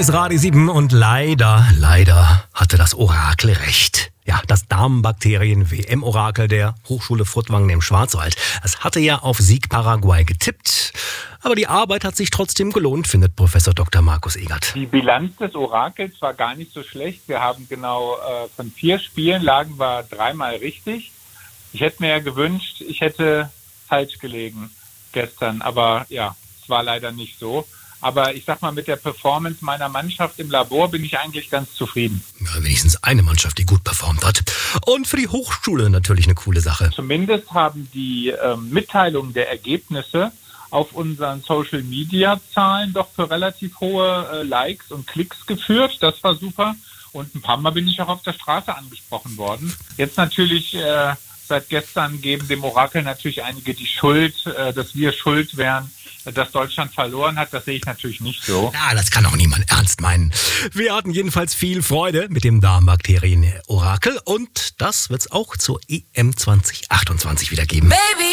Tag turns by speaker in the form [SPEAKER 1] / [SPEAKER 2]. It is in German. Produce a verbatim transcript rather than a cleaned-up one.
[SPEAKER 1] ist Radio sieben und leider, leider hatte das Orakel recht. Ja, das Darmbakterien-W M-Orakel der Hochschule Furtwangen im Schwarzwald. Es hatte ja auf Sieg Paraguay getippt. Aber die Arbeit hat sich trotzdem gelohnt, findet Professor Doktor Markus Egert.
[SPEAKER 2] Die Bilanz des Orakels war gar nicht so schlecht. Wir haben genau äh, von vier Spielen lagen wir dreimal richtig. Ich hätte mir ja gewünscht, ich hätte falsch gelegen gestern. Aber ja, es war leider nicht so. Aber ich sag mal, mit der Performance meiner Mannschaft im Labor bin ich eigentlich ganz zufrieden.
[SPEAKER 1] Ja, wenigstens eine Mannschaft, die gut performt hat. Und für die Hochschule natürlich eine coole Sache.
[SPEAKER 2] Zumindest haben die ähm, Mitteilungen der Ergebnisse auf unseren Social-Media-Zahlen doch für relativ hohe äh, Likes und Klicks geführt. Das war super. Und ein paar Mal bin ich auch auf der Straße angesprochen worden. Jetzt natürlich, äh, seit gestern geben dem Orakel natürlich einige die Schuld, äh, dass wir schuld wären, dass Deutschland verloren hat. Das sehe ich natürlich nicht so.
[SPEAKER 1] Ja, das kann auch niemand ernst meinen. Wir hatten jedenfalls viel Freude mit dem Darmbakterien-Orakel und das wird's auch zur E M zwanzig achtundzwanzig wieder geben.
[SPEAKER 3] Baby.